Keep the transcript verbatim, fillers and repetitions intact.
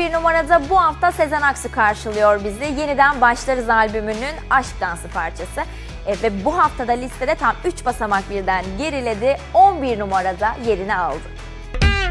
bir numarada bu hafta Sezen Aksu karşılıyor bizi. Yeniden Başlarız albümünün Aşk Dansı parçası. E, ve bu haftada listede tam üç basamak birden geriledi. on bir numarada yerini aldı.